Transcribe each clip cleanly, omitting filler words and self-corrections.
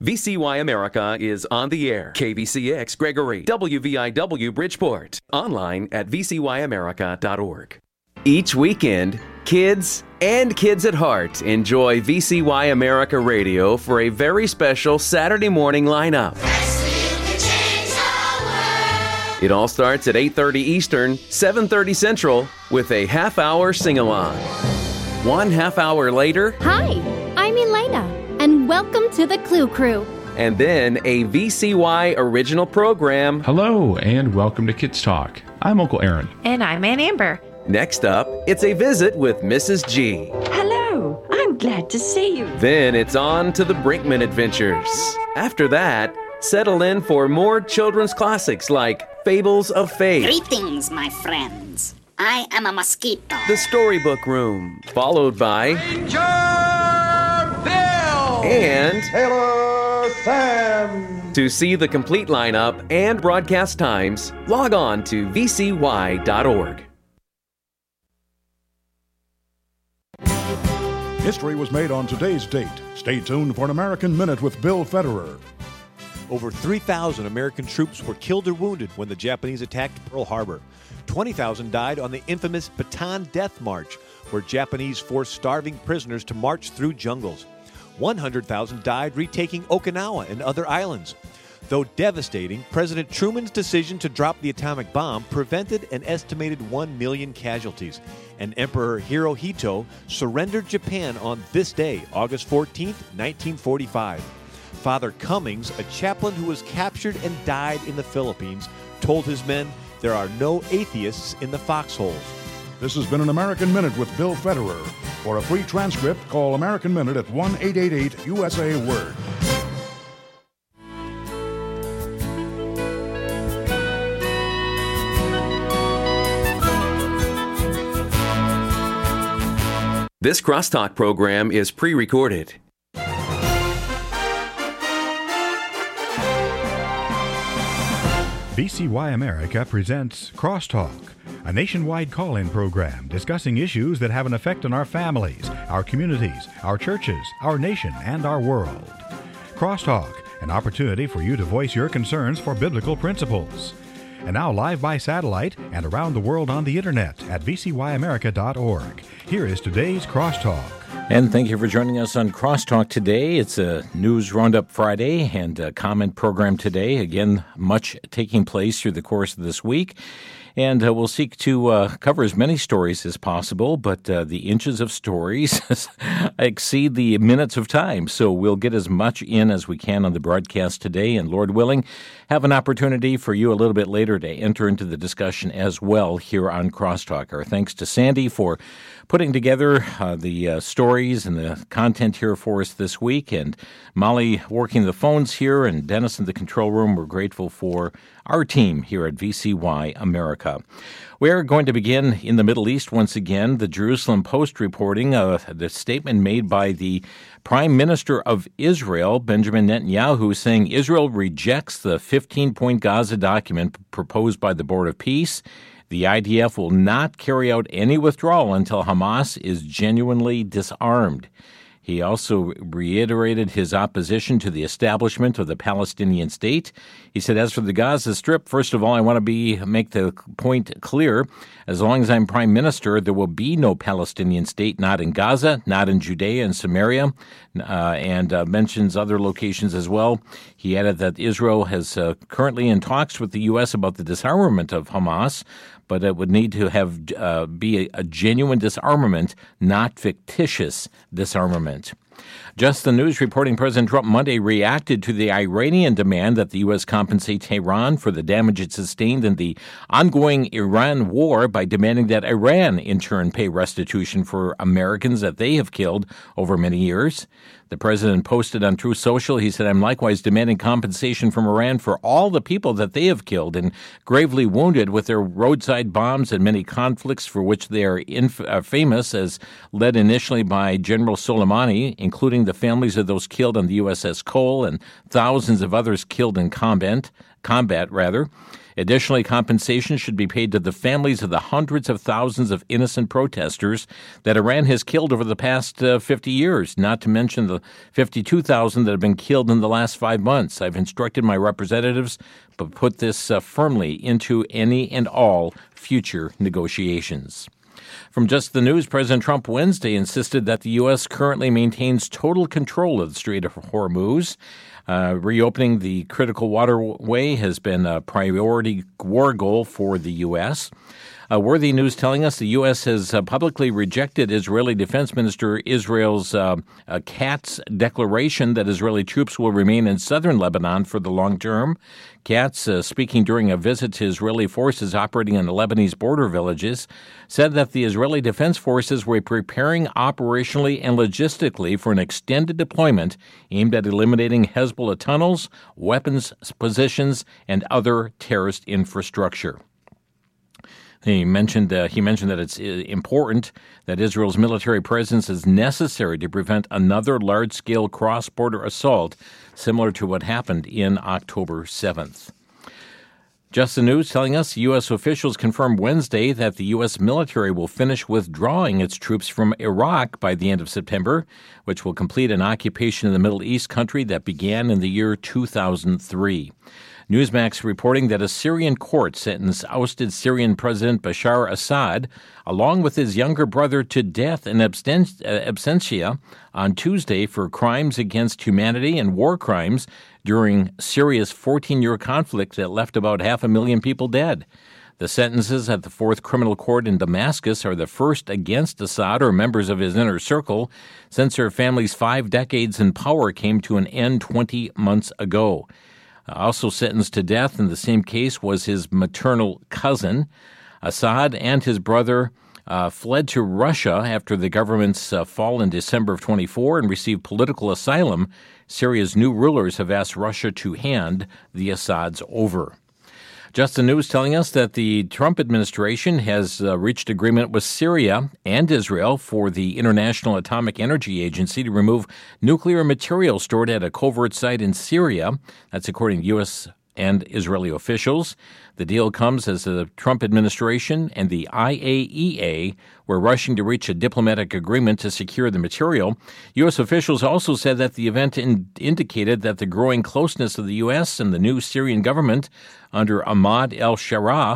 VCY America is on the air. KVCX Gregory, WVIW Bridgeport. Online at vcyamerica.org. Each weekend, kids and kids at heart enjoy VCY America Radio for a very special Saturday morning lineup. It all starts at 8:30 Eastern, 7:30 Central with a half-hour sing-along. 1/2 hour later... Hi, I'm Elena, and welcome to the Clue Crew. And then a VCY original program. Hello, and welcome to Kids Talk. I'm Uncle Aaron. And I'm Aunt Amber. Next up, it's a visit with Mrs. G. Hello, I'm glad to see you. Then it's on to the Brinkman Adventures. After that, settle in for more children's classics like Fables of Faith. Greetings, my friends. I am a mosquito. The Storybook Room, followed by Ranger Bill and Taylor Sam. To see the complete lineup and broadcast times, log on to vcy.org. History was made on today's date. Stay tuned for an American Minute with Bill Federer. Over 3,000 American troops were killed or wounded when the Japanese attacked Pearl Harbor. 20,000 died on the infamous Bataan Death March, where Japanese forced starving prisoners to march through jungles. 100,000 died retaking Okinawa and other islands. Though devastating, President Truman's decision to drop the atomic bomb prevented an estimated 1 million casualties, and Emperor Hirohito surrendered Japan on this day, August 14, 1945. Father Cummings, a chaplain who was captured and died in the Philippines, told his men, "There are no atheists in the foxholes." This has been an American Minute with Bill Federer. For a free transcript, call American Minute at 1-888-USA-WORD. This Crosstalk program is pre-recorded. VCY America presents Crosstalk, a nationwide call-in program discussing issues that have an effect on our families, our communities, our churches, our nation, and our world. Crosstalk, an opportunity for you to voice your concerns for biblical principles. And now live by satellite and around the world on the internet at vcyamerica.org. Here is today's Crosstalk. And thank you for joining us on Crosstalk today. It's a News Roundup Friday and a comment program today. Again, much taking place through the course of this week. And we'll seek to cover as many stories as possible, but the inches of stories exceed the minutes of time. So we'll get as much in as we can on the broadcast today, and Lord willing, have an opportunity for you a little bit later to enter into the discussion as well here on Crosstalk. Our thanks to Sandy for putting together the stories and the content here for us this week, and Molly working the phones here, and Dennis in the control room. We're grateful for our team here at VCY America. We're going to begin in the Middle East once again. The Jerusalem Post reporting the statement made by the Prime Minister of Israel, Benjamin Netanyahu, saying Israel rejects the 15-point Gaza document proposed by the Board of Peace. The IDF will not carry out any withdrawal until Hamas is genuinely disarmed. He also reiterated his opposition to the establishment of the Palestinian state. He said, as for the Gaza Strip, first of all, I want to make the point clear. As long as I'm prime minister, there will be no Palestinian state, not in Gaza, not in Judea and Samaria, and mentions other locations as well. He added that Israel is currently in talks with the U.S. about the disarmament of Hamas, but it would need to have be a genuine disarmament, not fictitious disarmament. Just the News reporting President Trump Monday reacted to the Iranian demand that the U.S. compensate Tehran for the damage it sustained in the ongoing Iran war by demanding that Iran in turn pay restitution for Americans that they have killed over many years. The president posted on Truth Social, he said, I'm likewise demanding compensation from Iran for all the people that they have killed and gravely wounded with their roadside bombs and many conflicts for which they are famous, as led initially by General Soleimani including the families of those killed on the USS Cole and thousands of others killed in combat. Additionally, compensation should be paid to the families of the hundreds of thousands of innocent protesters that Iran has killed over the past 50 years, not to mention the 52,000 that have been killed in the last 5 months. I've instructed my representatives to put this firmly into any and all future negotiations. From Just the News, President Trump Wednesday insisted that the U.S. currently maintains total control of the Strait of Hormuz. Reopening the critical waterway has been a priority war goal for the U.S. Worthy News telling us the U.S. has publicly rejected Israeli Defense Minister Israel's Katz declaration that Israeli troops will remain in southern Lebanon for the long term. Katz, speaking during a visit to Israeli forces operating in the Lebanese border villages, said that the Israeli Defense Forces were preparing operationally and logistically for an extended deployment aimed at eliminating Hezbollah tunnels, weapons positions, and other terrorist infrastructure. He mentioned that it's important that Israel's military presence is necessary to prevent another large-scale cross-border assault similar to what happened in October 7th. Just the News telling us U.S. officials confirmed Wednesday that the U.S. military will finish withdrawing its troops from Iraq by the end of September, which will complete an occupation of the Middle East country that began in the year 2003. Newsmax reporting that a Syrian court sentenced ousted Syrian President Bashar Assad, along with his younger brother, to death in absentia on Tuesday for crimes against humanity and war crimes during Syria's 14-year conflict that left about 500,000 people dead. The sentences at the Fourth Criminal Court in Damascus are the first against Assad or members of his inner circle since her family's 5 decades in power came to an end 20 months ago. Also sentenced to death in the same case was his maternal cousin. Assad and his brother fled to Russia after the government's fall in December of 24 and received political asylum. Syria's new rulers have asked Russia to hand the Assads over. Just the News telling us that the Trump administration has reached agreement with Syria and Israel for the International Atomic Energy Agency to remove nuclear material stored at a covert site in Syria. That's according to U.S. and Israeli officials. The deal comes as the Trump administration and the IAEA were rushing to reach a diplomatic agreement to secure the material. U.S. officials also said that the event indicated that the growing closeness of the U.S. and the new Syrian government under Ahmad al-Sharaa,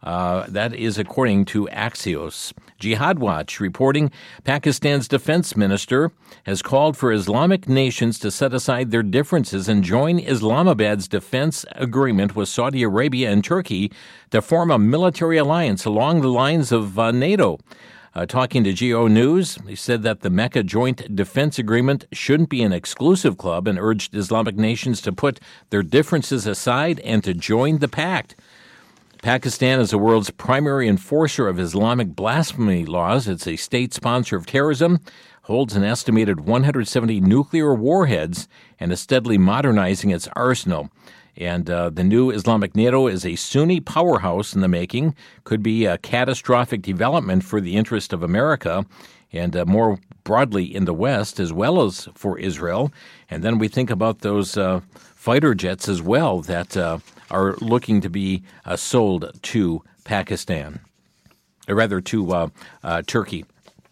that is according to Axios. Jihad Watch reporting Pakistan's defense minister has called for Islamic nations to set aside their differences and join Islamabad's defense agreement with Saudi Arabia and Turkey to form a military alliance along the lines of NATO. Talking to GO News, he said that the Mecca Joint Defense Agreement shouldn't be an exclusive club and urged Islamic nations to put their differences aside and to join the pact. Pakistan is the world's primary enforcer of Islamic blasphemy laws. It's a state sponsor of terrorism, holds an estimated 170 nuclear warheads, and is steadily modernizing its arsenal. And the new Islamic NATO is a Sunni powerhouse in the making, could be a catastrophic development for the interest of America and more broadly in the West, as well as for Israel. And then we think about those fighter jets as well that are looking to be sold to Pakistan, or rather to Turkey.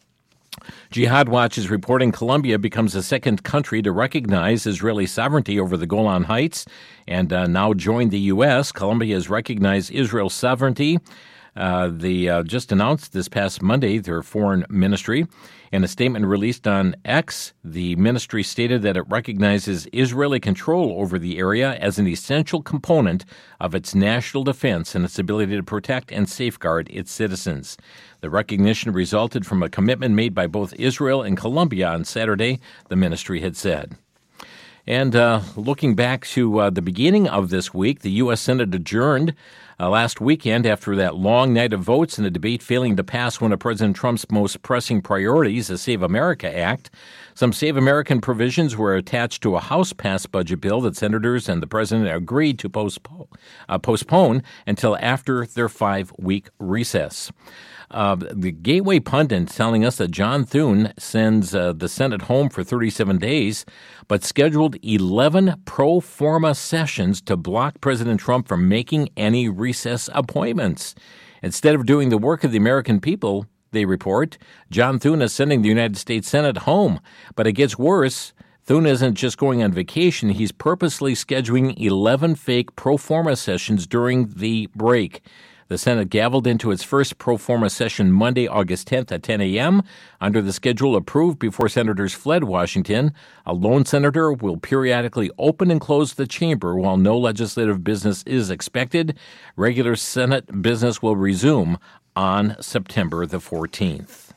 Jihad Watch is reporting Colombia becomes the second country to recognize Israeli sovereignty over the Golan Heights and now joined the U.S. Colombia has recognized Israel's sovereignty. They just announced this past Monday their foreign ministry. In a statement released on X, the ministry stated that it recognizes Israeli control over the area as an essential component of its national defense and its ability to protect and safeguard its citizens. The recognition resulted from a commitment made by both Israel and Colombia on Saturday, the ministry had said. And looking back to the beginning of this week, the U.S. Senate adjourned last weekend after that long night of votes and the debate failing to pass one of President Trump's most pressing priorities, the Save America Act. Some Save American provisions were attached to a House-passed budget bill that senators and the president agreed to postpone until after their 5-week recess. The Gateway Pundit telling us that John Thune sends the Senate home for 37 days, but scheduled 11 pro forma sessions to block President Trump from making any recess appointments. Instead of doing the work of the American people, they report, John Thune is sending the United States Senate home. But it gets worse. Thune isn't just going on vacation. He's purposely scheduling 11 fake pro forma sessions during the break. The Senate gavelled into its first pro forma session Monday, August 10th at 10 a.m. Under the schedule approved before senators fled Washington, a lone senator will periodically open and close the chamber while no legislative business is expected. Regular Senate business will resume on September the 14th.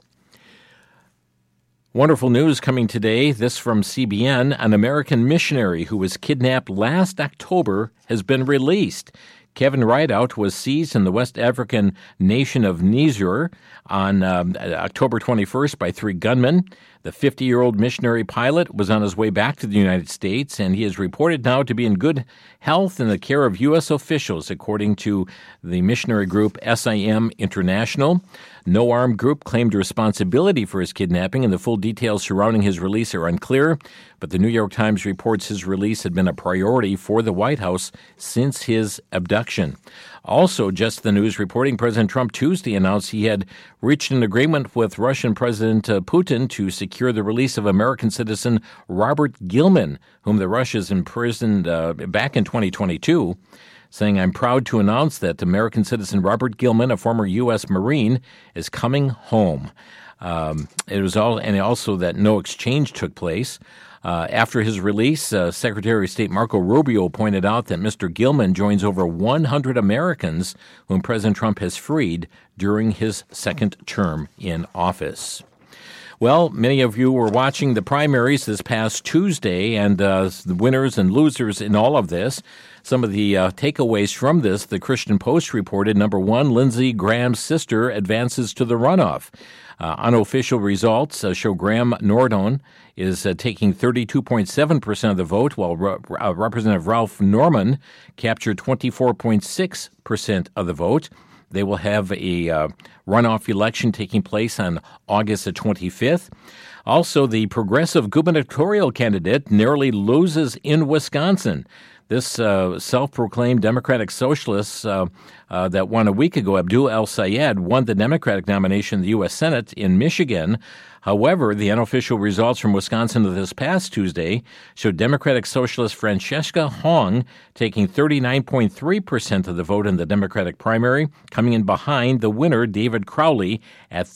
Wonderful news coming today. This from CBN. An American missionary who was kidnapped last October has been released. Kevin Rideout was seized in the West African nation of Niger on October 21st by 3 gunmen. The 50-year-old missionary pilot was on his way back to the United States, and he is reported now to be in good health in the care of U.S. officials, according to the missionary group SIM International. No armed group claimed responsibility for his kidnapping, and the full details surrounding his release are unclear. But the New York Times reports his release had been a priority for the White House since his abduction. Also, Just the News reporting President Trump Tuesday announced he had reached an agreement with Russian President Putin to secure the release of American citizen Robert Gilman, whom the Russians imprisoned back in 2022. Saying, I'm proud to announce that American citizen Robert Gilman, a former U.S. Marine, is coming home. It was also that no exchange took place. After his release, Secretary of State Marco Rubio pointed out that Mr. Gilman joins over 100 Americans whom President Trump has freed during his second term in office. Well, many of you were watching the primaries this past Tuesday, and the winners and losers in all of this. Some of the takeaways from this, the Christian Post reported, number one, Lindsey Graham's sister advances to the runoff. Unofficial results show Graham Nordon is taking 32.7% of the vote, while Representative Ralph Norman captured 24.6% of the vote. They will have a runoff election taking place on August the 25th. Also, the progressive gubernatorial candidate narrowly loses in Wisconsin. This self-proclaimed Democratic socialist that won a week ago, Abdul El-Sayed, won the Democratic nomination in the U.S. Senate in Michigan. However, the unofficial results from Wisconsin this past Tuesday showed Democratic socialist Francesca Hong taking 39.3% of the vote in the Democratic primary, coming in behind the winner, David Crowley, at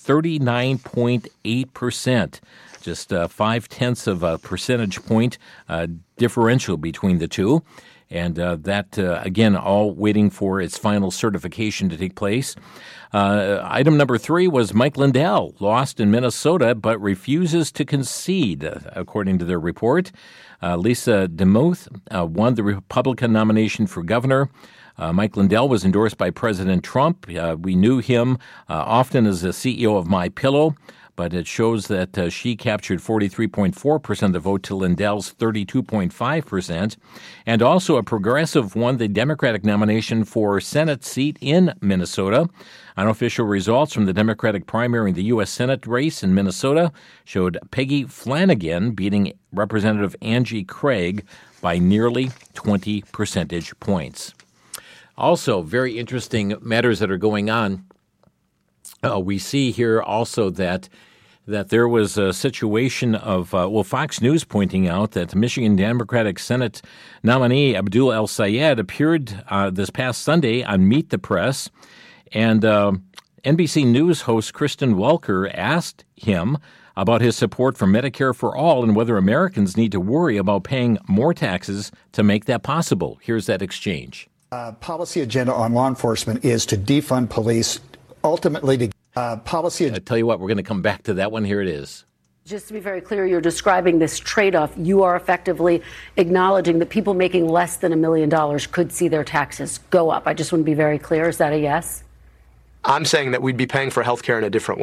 39.8%. Just 0.5 of a percentage point differential between the two. And that, again, all waiting for its final certification to take place. Item number 3 was Mike Lindell, lost in Minnesota, but refuses to concede, according to their report. Lisa DeMuth won the Republican nomination for governor. Mike Lindell was endorsed by President Trump. We knew him often as the CEO of MyPillow, but it shows that she captured 43.4% of the vote to Lindell's 32.5%. And also a progressive won the Democratic nomination for Senate seat in Minnesota. Unofficial results from the Democratic primary in the U.S. Senate race in Minnesota showed Peggy Flanagan beating Representative Angie Craig by nearly 20 percentage points. Also, very interesting matters that are going on. We see here also that there was a situation of, Fox News pointing out that the Michigan Democratic Senate nominee Abdul El-Sayed appeared this past Sunday on Meet the Press, and NBC News host Kristen Welker asked him about his support for Medicare for All and whether Americans need to worry about paying more taxes to make that possible. Here's that exchange. Policy agenda on law enforcement is to defund police, ultimately to policy. I tell you what, we're going to come back to that one. Here it is. Just to be very clear, you're describing this trade-off. You are effectively acknowledging that people making less than $1 million could see their taxes go up. I just want to be very clear. Is that a yes? I'm saying that we'd be paying for health care in a different way.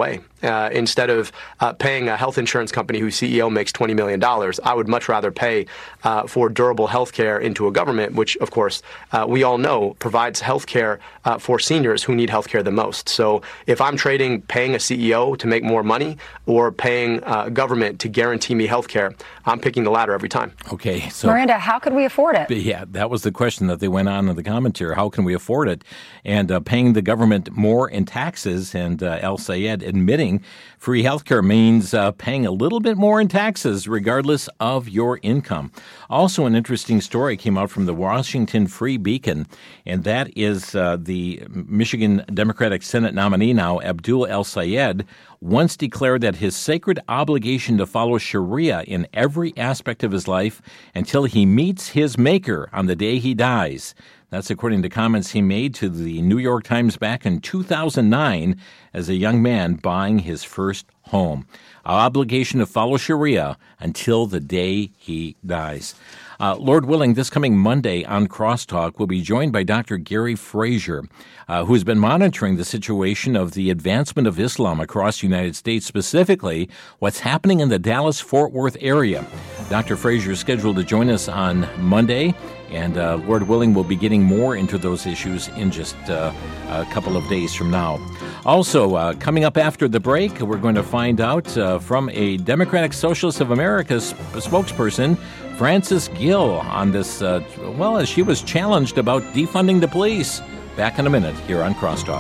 instead of paying a health insurance company whose CEO makes $20 million, I would much rather pay for durable health care into a government, which, of course, we all know provides health care for seniors who need health care the most. So if I'm trading paying a CEO to make more money or paying government to guarantee me health care, I'm picking the latter every time. Okay. So Miranda, how could we afford it? Yeah, that was the question that they went on in the commentary. How can we afford it? And paying the government more in taxes, and El Sayed admitting free health care means paying a little bit more in taxes regardless of your income. Also, an interesting story came out from the Washington Free Beacon, and that is the Michigan Democratic Senate nominee now, Abdul El Sayed, once declared that his sacred obligation to follow Sharia in every aspect of his life until he meets his maker on the day he dies. That's according to comments he made to the New York Times back in 2009 as a young man buying his first home. Our obligation to follow Sharia until the day he dies. Lord willing, this coming Monday on Crosstalk, we'll be joined by Dr. Gary Frazier, who's been monitoring the situation of the advancement of Islam across the United States, specifically what's happening in the Dallas-Fort Worth area. Dr. Frazier is scheduled to join us on Monday, and Lord willing, we'll be getting more into those issues in just a couple of days from now. Also, coming up after the break, we're going to find out from a Democratic Socialist of America spokesperson, Frances Gill, on this, as she was challenged about defunding the police. Back in a minute here on Crosstalk.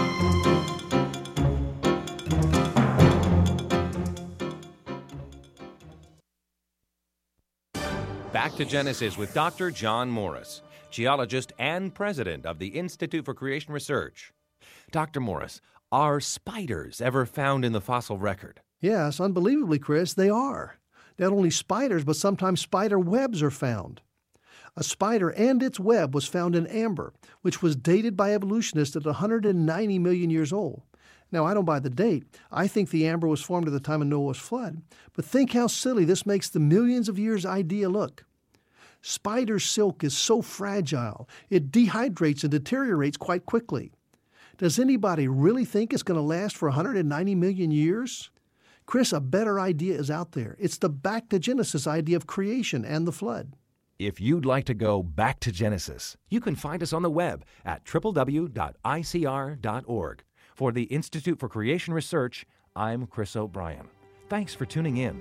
Back to Genesis with Dr. John Morris, geologist and president of the Institute for Creation Research. Dr. Morris, are spiders ever found in the fossil record? Yes, unbelievably, Chris, they are. Not only spiders, but sometimes spider webs are found. A spider and its web was found in amber, which was dated by evolutionists at 190 million years old. Now, I don't buy the date. I think the amber was formed at the time of Noah's flood. But think how silly this makes the millions of years idea look. Spider silk is so fragile, it dehydrates and deteriorates quite quickly. Does anybody really think it's going to last for 190 million years? Chris, a better idea is out there. It's the back to Genesis idea of creation and the flood. If you'd like to go back to Genesis, you can find us on the web at www.icr.org. For the Institute for Creation Research, I'm Chris O'Brien. Thanks for tuning in.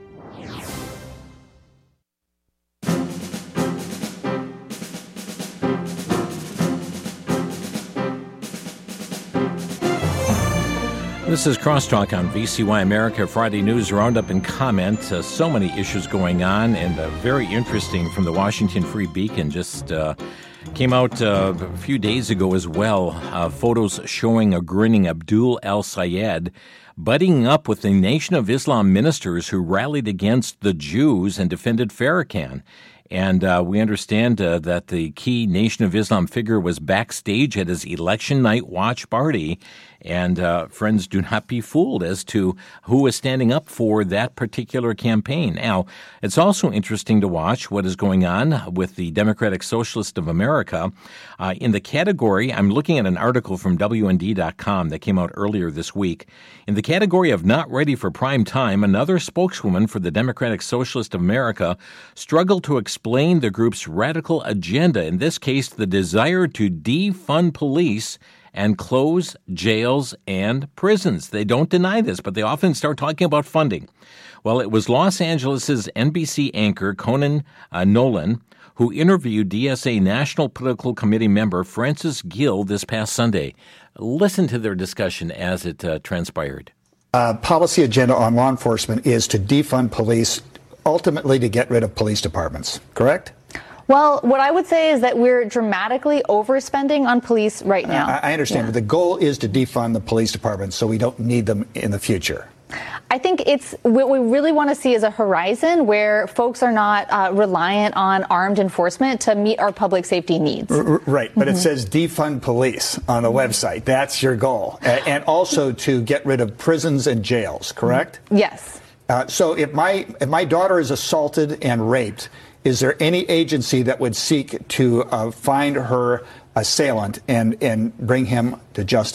This is Crosstalk on VCY America, Friday News Roundup and Comment. So many issues going on, and very interesting from the Washington Free Beacon. Just came out a few days ago as well. Photos showing a grinning Abdul El Sayed buddying up with the Nation of Islam ministers who rallied against the Jews and defended Farrakhan. And we understand that the key Nation of Islam figure was backstage at his election night watch party. And friends, do not be fooled as to who is standing up for that particular campaign. Now, it's also interesting to watch what is going on with the Democratic Socialist of America. In the category, I'm looking at an article from WND.com that came out earlier this week. In the category of not ready for prime time, another spokeswoman for the Democratic Socialist of America struggled to explain the group's radical agenda, in this case, the desire to defund police and close jails and prisons. They don't deny this, but they often start talking about funding. Well, it was Los Angeles' NBC anchor Conan Nolan who interviewed DSA National Political Committee member Frances Gill this past Sunday. Listen to their discussion as it transpired. Policy agenda on law enforcement is to defund police, ultimately to get rid of police departments, correct? Well, what I would say is that we're dramatically overspending on police right now. I understand, but the goal is to defund the police departments so we don't need them in the future. I think it's what we really want to see is a horizon where folks are not reliant on armed enforcement to meet our public safety needs. Right, but it says defund police on the website. That's your goal. And also to get rid of prisons and jails, correct? Yes. So if my daughter is assaulted and raped, is there any agency that would seek to find her assailant and bring him to justice?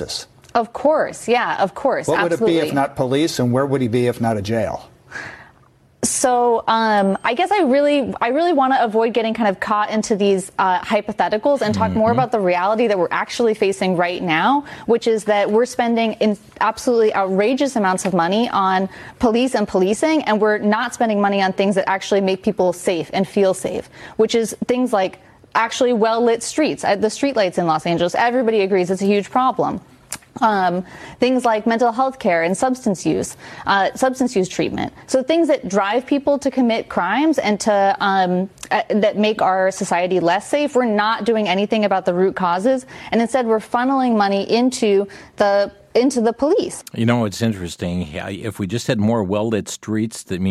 Of course. Yeah, of course. What absolutely. would it be if not police, and where would he be if not a jail? So I guess I really want to avoid getting kind of caught into these hypotheticals and talk more about the reality that we're actually facing right now, which is that we're spending in absolutely outrageous amounts of money on police and policing, and we're not spending money on things that actually make people safe and feel safe, which is things like actually well-lit streets. The streetlights in Los Angeles, everybody agrees it's a huge problem. Things like mental health care and substance use treatment. So things that drive people to commit crimes and to that make our society less safe. We're not doing anything about the root causes, and instead we're funneling money into the police. You know, it's interesting. If we just had more well-lit streets, that means